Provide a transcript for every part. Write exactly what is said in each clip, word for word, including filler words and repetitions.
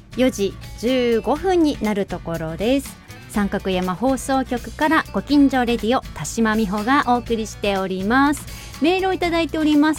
よじじゅうごふんになるところです。三角山放送局からご近所レディオ田島美穂がお送りしております。メールをいただいております。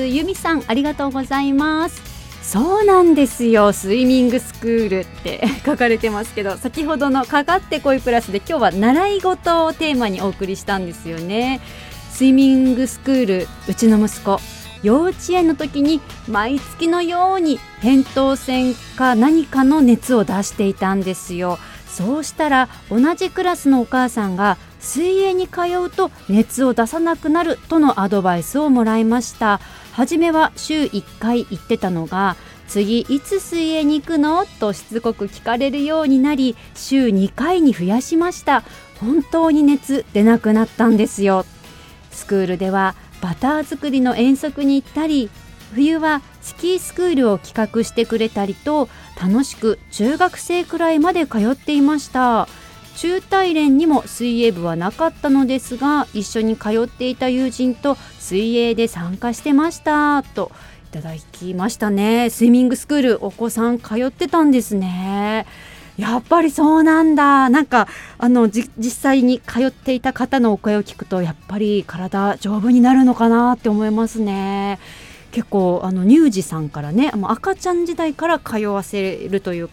由美さん、ありがとうございます。そうなんですよ、スイミングスクールって書かれてますけど、先ほどのかかってこいプラスで今日は習い事をテーマにお送りしたんですよね。スイミングスクール、うちの息子幼稚園の時に毎月のように扁桃腺か何かの熱を出していたんですよ。そうしたら同じクラスのお母さんが水泳に通うと熱を出さなくなるとのアドバイスをもらいました。はじめは週いっかい行ってたのが、次いつ水泳に行くのとしつこく聞かれるようになり、週にかいに増やしました。本当に熱出なくなったんですよ。スクールではバター作りの遠足に行ったり、冬はスキースクールを企画してくれたりと、楽しく中学生くらいまで通っていました。中大連にも水泳部はなかったのですが、一緒に通っていた友人と水泳で参加してましたといただきましたね。スイミングスクールお子さん通ってたんですね。やっぱりそうなんだ。なんかあのじ実際に通っていた方のお声を聞くと、やっぱり体丈夫になるのかなって思いますね。結構あの乳児さんからね、もう赤ちゃん時代から通わせるという